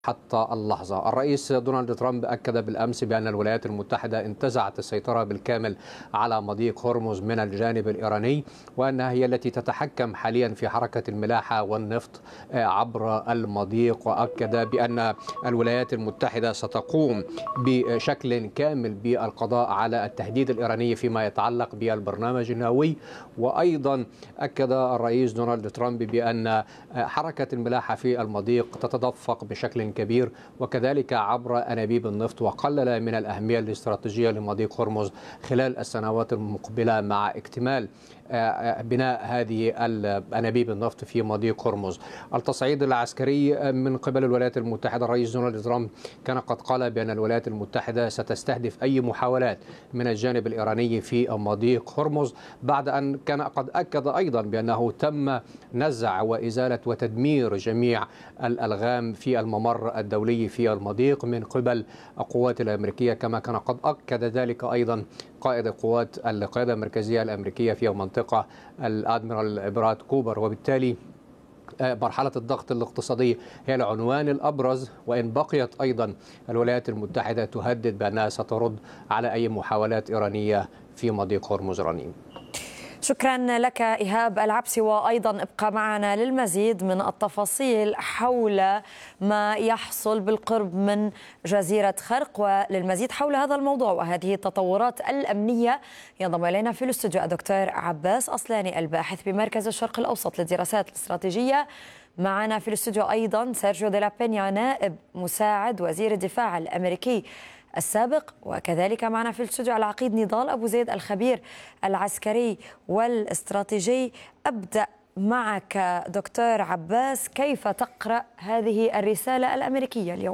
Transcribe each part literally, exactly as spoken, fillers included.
حتى اللحظة. الرئيس دونالد ترامب أكد بالأمس بأن الولايات المتحدة انتزعت السيطرة بالكامل على مضيق هرمز من الجانب الإيراني، وأنها هي التي تتحكم حاليا في حركة الملاحة والنفط عبر المضيق، وأكد بأن الولايات المتحدة ستقوم بشكل كامل بالقضاء على التهديد الإيراني فيما يتعلق بالبرنامج النووي. وأيضا أكد الرئيس دونالد ترامب بأن حركة الملاحة في المضيق تتدفق بشكل كبير وكذلك عبر أنابيب النفط، وقلل من الأهمية الاستراتيجية لمضيق هرمز خلال السنوات المقبلة مع اكتمال بناء هذه أنابيب النفط في مضيق هرمز. التصعيد العسكري من قبل الولايات المتحدة، الرئيس دونالد ترامب كان قد قال بأن الولايات المتحدة ستستهدف أي محاولات من الجانب الإيراني في مضيق هرمز، بعد أن كان قد أكد أيضا بأنه تم نزع وإزالة وتدمير جميع الألغام في الممر الدولي في المضيق من قبل القوات الأمريكية، كما كان قد أكد ذلك أيضا قائد قوات القيادة المركزية الأمريكية في المنطقة الأدميرال براد كوبر. وبالتالي مرحلة الضغط الاقتصادي هي العنوان الأبرز، وإن بقيت أيضا الولايات المتحدة تهدد بأنها سترد على أي محاولات إيرانية في مضيق هرمز. رنيم، شكرا لك إيهاب العبسي، وأيضا ابقى معنا للمزيد من التفاصيل حول ما يحصل بالقرب من جزيرة خرق. وللمزيد حول هذا الموضوع وهذه التطورات الأمنية ينضم إلينا في الاستوديو الدكتور عباس أصلاني، الباحث بمركز الشرق الأوسط للدراسات الاستراتيجية. معنا في الاستوديو أيضا سيرجيو دي لا بينيا، نائب مساعد وزير الدفاع الأمريكي السابق، وكذلك معنا في الاستوديو العقيد نضال أبو زيد، الخبير العسكري والاستراتيجي. أبدأ معك دكتور عباس، كيف تقرأ هذه الرسالة الأمريكية اليوم؟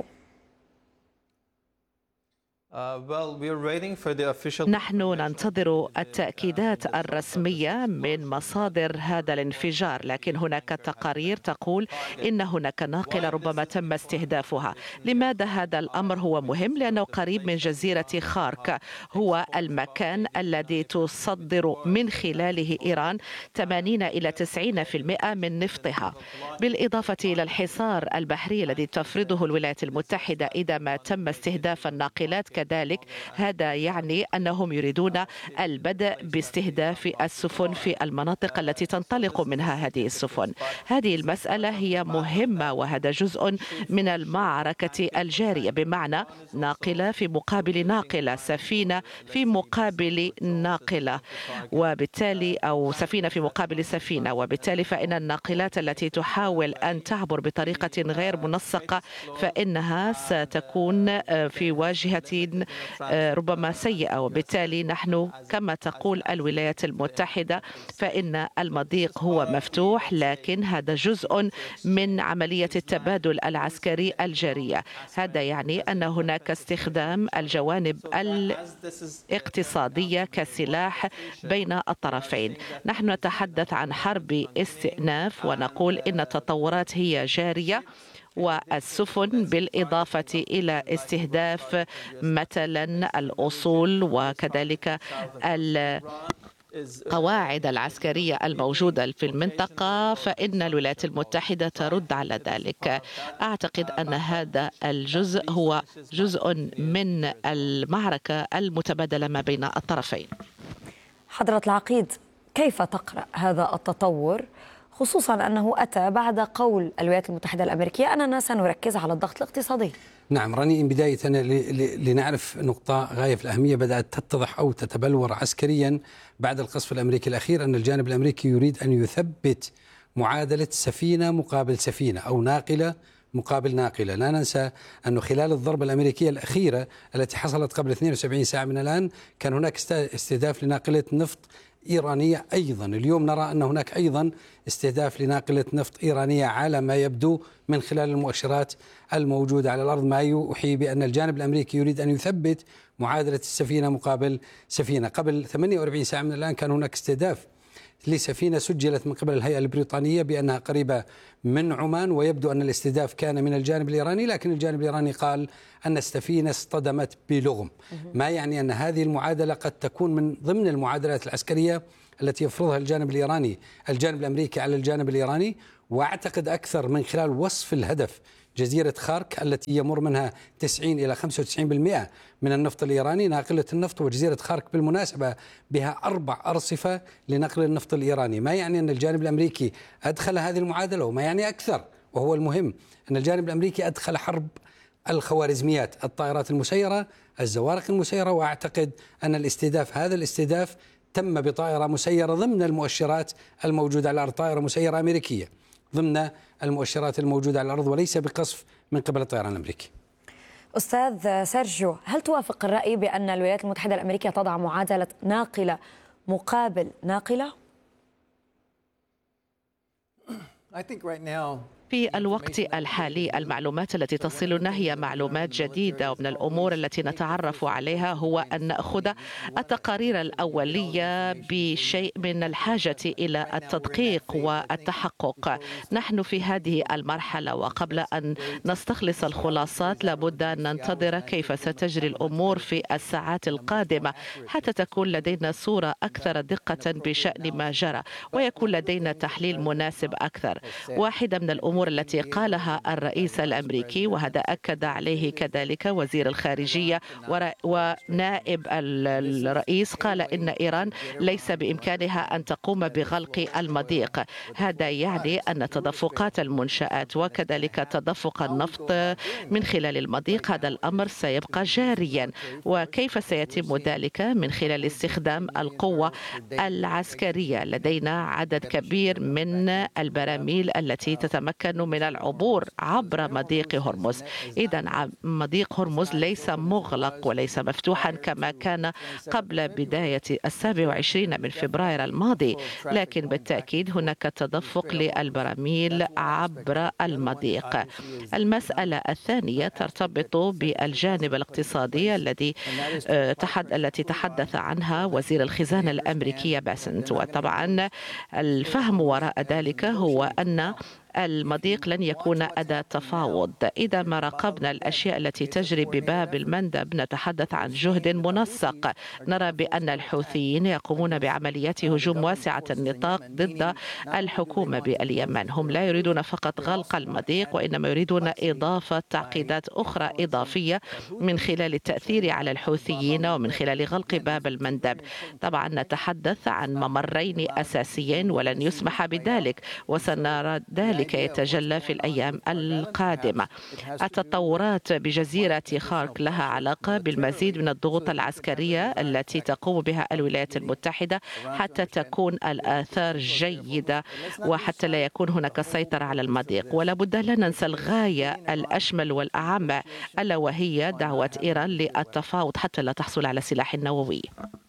نحن ننتظر التأكيدات الرسمية من مصادر هذا الانفجار، لكن هناك تقارير تقول إن هناك ناقلة ربما تم استهدافها. لماذا هذا الأمر هو مهم؟ لأنه قريب من جزيرة خارك، هو المكان الذي تصدر من خلاله إيران ثمانين إلى تسعين بالمئة من نفطها، بالإضافة إلى الحصار البحري الذي تفرضه الولايات المتحدة إذا ما تم استهداف الناقلات. كذلك هذا يعني أنهم يريدون البدء باستهداف السفن في المناطق التي تنطلق منها هذه السفن. هذه المسألة هي مهمة، وهذا جزء من المعركة الجارية، بمعنى ناقلة في مقابل ناقلة، سفينة في مقابل ناقلة، وبالتالي أو سفينة في مقابل سفينة، وبالتالي فإن الناقلات التي تحاول أن تعبر بطريقة غير منسقة فإنها ستكون في واجهة ربما سيئة. وبالتالي نحن كما تقول الولايات المتحدة فإن المضيق هو مفتوح، لكن هذا جزء من عملية التبادل العسكري الجارية. هذا يعني أن هناك استخدام الجوانب الاقتصادية كسلاح بين الطرفين. نحن نتحدث عن حرب استئناف ونقول إن التطورات هي جارية، والسفن بالإضافة إلى استهداف مثلا الأصول وكذلك القواعد العسكرية الموجودة في المنطقة، فإن الولايات المتحدة ترد على ذلك. أعتقد أن هذا الجزء هو جزء من المعركة المتبادلة ما بين الطرفين. حضرة العقيد، كيف تقرأ هذا التطور، خصوصا أنه أتى بعد قول الولايات المتحدة الأمريكية أننا سنركز على الضغط الاقتصادي؟ نعم راني، بداية لنعرف نقطة غاية في الأهمية بدأت تتضح أو تتبلور عسكريا بعد القصف الأمريكي الأخير، أن الجانب الأمريكي يريد أن يثبت معادلة سفينة مقابل سفينة أو ناقلة مقابل ناقلة. لا ننسى أنه خلال الضربة الأمريكية الأخيرة التي حصلت قبل اثنتين وسبعين ساعة من الآن كان هناك استهداف لناقلة نفط إيرانية أيضا. اليوم نرى أن هناك أيضا استهداف لناقلة نفط إيرانية على ما يبدو من خلال المؤشرات الموجودة على الأرض، ما يوحي بأن الجانب الأمريكي يريد أن يثبت معادلة السفينة مقابل سفينة. قبل ثمانية وأربعين ساعة من الآن كان هناك استهداف لسفينة سجلت من قبل الهيئة البريطانية بأنها قريبة من عمان، ويبدو أن الاستهداف كان من الجانب الإيراني، لكن الجانب الإيراني قال أن السفينة اصطدمت بلغم، ما يعني أن هذه المعادلة قد تكون من ضمن المعادلات العسكرية التي يفرضها الجانب الإيراني الجانب الأمريكي على الجانب الإيراني. وأعتقد أكثر من خلال وصف الهدف جزيرة خارك التي يمر منها تسعين إلى خمسة وتسعين بالمئة من النفط الإيراني ناقلة النفط. وجزيرة خارك بالمناسبة بها أربع أرصفة لنقل النفط الإيراني، ما يعني أن الجانب الأمريكي أدخل هذه المعادلة، وما يعني أكثر وهو المهم أن الجانب الأمريكي أدخل حرب الخوارزميات، الطائرات المسيرة، الزوارق المسيرة. وأعتقد أن الاستهداف هذا الاستهداف تم بطائرة مسيرة ضمن المؤشرات الموجودة على الأرض، طائرة مسيرة أمريكية ضمن المؤشرات الموجودة على الأرض، وليس بقصف من قبل الطيران الأمريكي. أستاذ سيرجيو، هل توافق الرأي بأن الولايات المتحدة الأمريكية تضع معادلة ناقلة مقابل ناقلة؟ I think right now في الوقت الحالي المعلومات التي تصلنا هي معلومات جديدة، ومن الأمور التي نتعرف عليها هو أن نأخذ التقارير الأولية بشيء من الحاجة إلى التدقيق والتحقق. نحن في هذه المرحلة وقبل أن نستخلص الخلاصات لابد أن ننتظر كيف ستجري الأمور في الساعات القادمة حتى تكون لدينا صورة أكثر دقة بشأن ما جرى ويكون لدينا تحليل مناسب أكثر. واحدة من الأمور التي قالها الرئيس الأمريكي، وهذا أكد عليه كذلك وزير الخارجية ونائب الرئيس، قال إن إيران ليس بإمكانها أن تقوم بغلق المضيق. هذا يعني أن تدفقات المنشآت وكذلك تدفق النفط من خلال المضيق هذا الأمر سيبقى جاريا. وكيف سيتم ذلك؟ من خلال استخدام القوة العسكرية. لدينا عدد كبير من البراميل التي تتمكن من العبور عبر مضيق هرمز. إذن مضيق هرمز ليس مغلق وليس مفتوحا كما كان قبل بداية السابع والعشرين من فبراير الماضي، لكن بالتأكيد هناك تدفق للبراميل عبر المضيق. المسألة الثانية ترتبط بالجانب الاقتصادي الذي التي تحدث عنها وزير الخزانة الأمريكية باسنت. وطبعا الفهم وراء ذلك هو أن المضيق لن يكون أداة تفاوض. إذا ما راقبنا الأشياء التي تجري بباب المندب نتحدث عن جهد منسق. نرى بأن الحوثيين يقومون بعمليات هجوم واسعة النطاق ضد الحكومة باليمن. هم لا يريدون فقط غلق المضيق وإنما يريدون إضافة تعقيدات أخرى إضافية من خلال التأثير على الحوثيين ومن خلال غلق باب المندب. طبعا نتحدث عن ممرين أساسيين ولن يسمح بذلك، وسنرى ذلك يتجلى في الأيام القادمة. التطورات بجزيرة خارك لها علاقة بالمزيد من الضغوط العسكرية التي تقوم بها الولايات المتحدة حتى تكون الآثار جيدة وحتى لا يكون هناك سيطرة على المضيق. ولا بد لا ننسى الغاية الأشمل والأعم ألا وهي دعوة إيران للتفاوض حتى لا تحصل على سلاح نووي.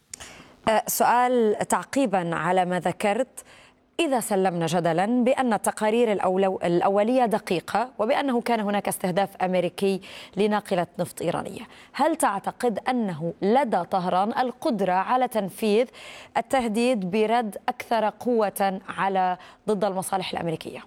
سؤال تعقيبا على ما ذكرت، إذا سلمنا جدلا بأن التقارير الأولو الأولية دقيقة وبأنه كان هناك استهداف أمريكي لناقلة نفط إيرانية، هل تعتقد أنه لدى طهران القدرة على تنفيذ التهديد برد أكثر قوة على ضد المصالح الأمريكية؟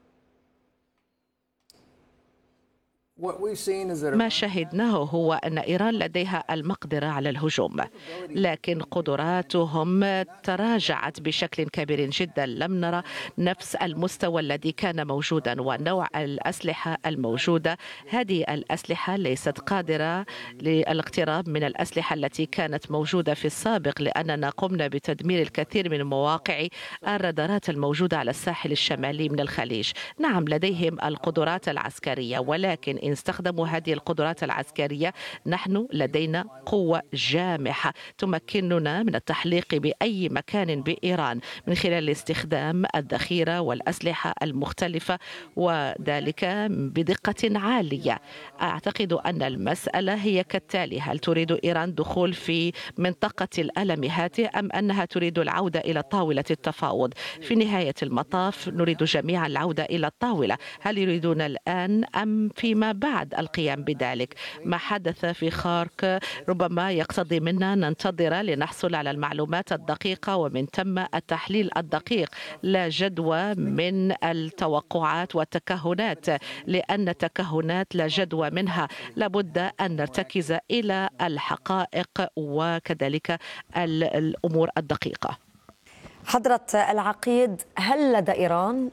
ما شهدناه هو أن إيران لديها المقدرة على الهجوم، لكن قدراتهم تراجعت بشكل كبير جدا. لم نرى نفس المستوى الذي كان موجودا ونوع الأسلحة الموجودة. هذه الأسلحة ليست قادرة للاقتراب من الأسلحة التي كانت موجودة في السابق، لأننا قمنا بتدمير الكثير من مواقع الرادارات الموجودة على الساحل الشمالي من الخليج. نعم لديهم القدرات العسكرية، ولكن إن استخدموا هذه القدرات العسكرية نحن لدينا قوة جامحة تمكننا من التحليق بأي مكان بإيران من خلال استخدام الذخيرة والأسلحة المختلفة وذلك بدقة عالية. أعتقد أن المسألة هي كالتالي: هل تريد إيران دخول في منطقة الألم هاته أم أنها تريد العودة إلى طاولة التفاوض؟ في نهاية المطاف نريد جميعا العودة إلى الطاولة. هل يريدون الآن أم فيما بعد القيام بذلك؟ ما حدث في خارك ربما يقتضي منا ننتظر لنحصل على المعلومات الدقيقة ومن ثم التحليل الدقيق، لا جدوى من التوقعات والتكهنات، لأن التكهنات لا جدوى منها. لابد أن نرتكز إلى الحقائق وكذلك الأمور الدقيقة. حضرة العقيد، هل لدى إيران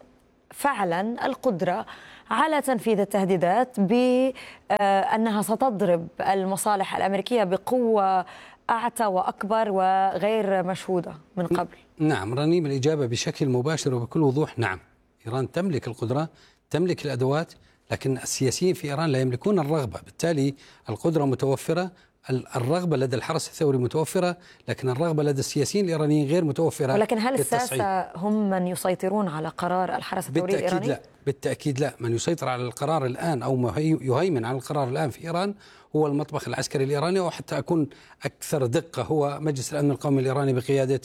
فعلا القدرة على تنفيذ التهديدات بأنها ستضرب المصالح الأمريكية بقوة أعتى وأكبر وغير مشهودة من قبل؟ نعم رنيم، الإجابة بشكل مباشر وبكل وضوح نعم. إيران تملك القدرة، تملك الأدوات، لكن السياسيين في إيران لا يملكون الرغبة. بالتالي القدرة متوفرة، الرغبة لدى الحرس الثوري متوفرة، لكن الرغبة لدى السياسيين الإيرانيين غير متوفرة. ولكن هل الساسة هم من يسيطرون على قرار الحرس الثوري بالتأكيد الإيراني؟ لا، بالتأكيد لا. من يسيطر على القرار الآن أو يهيمن على القرار الآن في إيران هو المطبخ العسكري الإيراني، وحتى أكون أكثر دقة هو مجلس الأمن القومي الإيراني بقيادة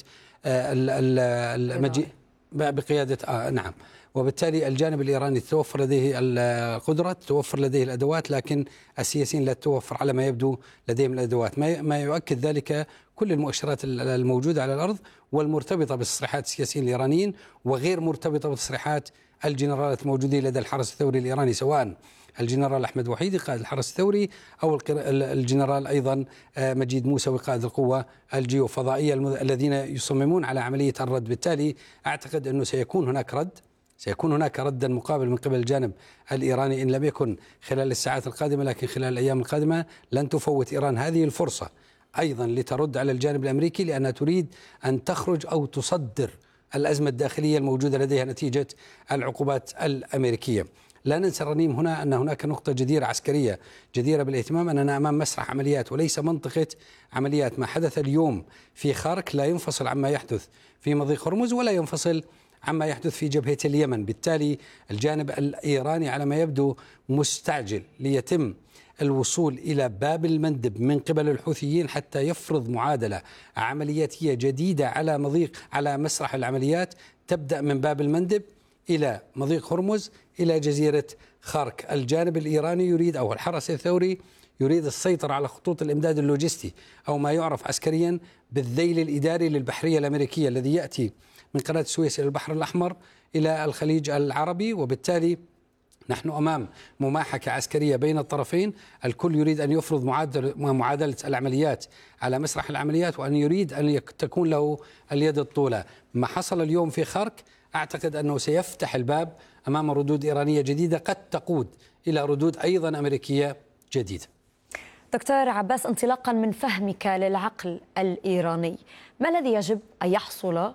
المجيء بقيادة آه نعم. وبالتالي الجانب الإيراني تتوفر لديه القدرة، تتوفر لديه الأدوات، لكن السياسيين لا تتوفر على ما يبدو لديهم الأدوات. ما يؤكد ذلك كل المؤشرات الموجودة على الأرض والمرتبطة بتصريحات السياسيين الإيرانيين وغير مرتبطة بتصريحات الجنرالات الموجودين لدى الحرس الثوري الإيراني، سواء الجنرال أحمد وحيدي قائد الحرس الثوري أو الجنرال أيضا مجيد موسوي قائد القوة الجيوفضائية الذين يصممون على عملية الرد. بالتالي أعتقد أنه سيكون هناك رد، سيكون هناك ردا مقابل من قبل الجانب الإيراني، إن لم يكن خلال الساعات القادمة لكن خلال الأيام القادمة. لن تفوت إيران هذه الفرصة أيضا لترد على الجانب الأمريكي، لأنها تريد أن تخرج أو تصدر الأزمة الداخلية الموجودة لديها نتيجة العقوبات الأمريكية. لا ننسى رنيم هنا أن هناك نقطة جديرة عسكرية جديرة بالاهتمام، أننا أمام مسرح عمليات وليس منطقة عمليات. ما حدث اليوم في خارك لا ينفصل عما يحدث في مضيق هرمز ولا ينفصل عما يحدث في جبهة اليمن. بالتالي الجانب الإيراني على ما يبدو مستعجل ليتم الوصول إلى باب المندب من قبل الحوثيين حتى يفرض معادلة عملياتية جديدة على مضيق على مسرح العمليات، تبدأ من باب المندب إلى مضيق هرمز إلى جزيرة خارك. الجانب الإيراني يريد أو الحرس الثوري يريد السيطرة على خطوط الإمداد اللوجستي أو ما يعرف عسكريا بالذيل الإداري للبحرية الأمريكية الذي يأتي من قناة السويس إلى البحر الأحمر إلى الخليج العربي. وبالتالي نحن أمام مماحكة عسكرية بين الطرفين، الكل يريد أن يفرض معادلة, معادلة العمليات على مسرح العمليات، وأن يريد أن تكون له اليد الطولى. ما حصل اليوم في خارك أعتقد أنه سيفتح الباب أمام ردود إيرانية جديدة قد تقود إلى ردود أيضا أمريكية جديدة. دكتور عباس، انطلاقا من فهمك للعقل الإيراني، ما الذي يجب أن يحصل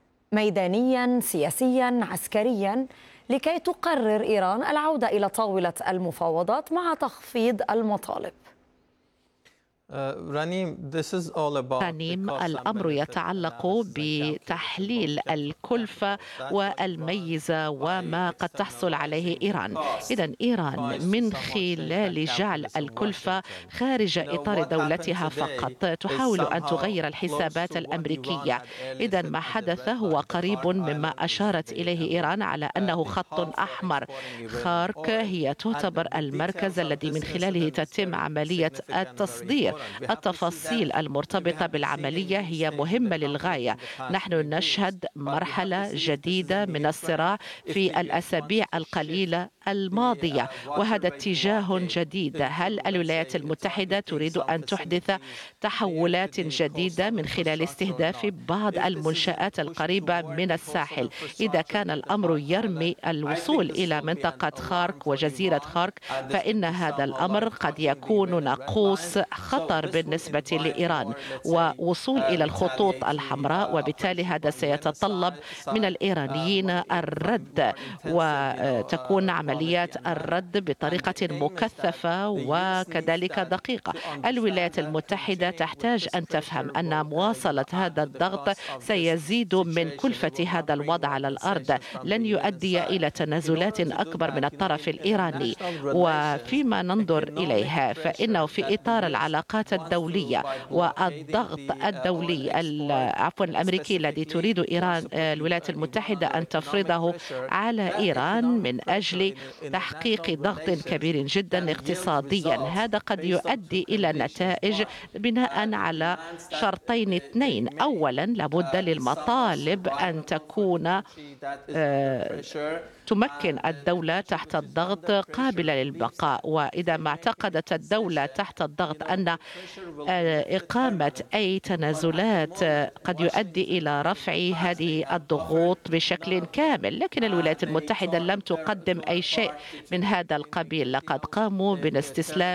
ميدانيا سياسيا عسكريا لكي تقرر إيران العودة إلى طاولة المفاوضات مع تخفيض المطالب؟ رنيم الأمر يتعلق بتحليل الكلفة والميزة وما قد تحصل عليه إيران. إذن إيران من خلال جعل الكلفة خارج إطار دولتها فقط تحاول أن تغير الحسابات الأمريكية. إذن ما حدث هو قريب مما أشارت إليه إيران على أنه خط أحمر. خارك هي تعتبر المركز الذي من خلاله تتم عملية التصدير. التفاصيل المرتبطة بالعملية هي مهمة للغاية. نحن نشهد مرحلة جديدة من الصراع في الأسابيع القليلة الماضية، وهذا اتجاه جديد. هل الولايات المتحدة تريد أن تحدث تحولات جديدة من خلال استهداف بعض المنشآت القريبة من الساحل؟ إذا كان الأمر يرمي الوصول إلى منطقة خارك وجزيرة خارك فإن هذا الأمر قد يكون ناقوس خطر بالنسبة لإيران ووصول إلى الخطوط الحمراء، وبالتالي هذا سيتطلب من الإيرانيين الرد، وتكون عمليات الرد بطريقة مكثفة وكذلك دقيقة. الولايات المتحدة تحتاج أن تفهم أن مواصلة هذا الضغط سيزيد من كلفة هذا الوضع على الأرض، لن يؤدي إلى تنازلات أكبر من الطرف الإيراني. وفيما ننظر إليها فإنه في إطار العلاقات الدولية والضغط الدولي عفوا الأمريكي الذي تريد إيران الولايات المتحدة أن تفرضه على إيران من أجل تحقيق ضغط كبير جدا اقتصاديا. هذا قد يؤدي إلى نتائج بناء على شرطين اثنين. أولا، لابد للمطالب أن تكون تمكن الدولة تحت الضغط قابلة للبقاء. وإذا ما اعتقدت الدولة تحت الضغط أن إقامة أي تنازلات قد يؤدي إلى رفع هذه الضغوط بشكل كامل، لكن الولايات المتحدة لم تقدم أي شيء من هذا القبيل. لقد قاموا بالاستسلام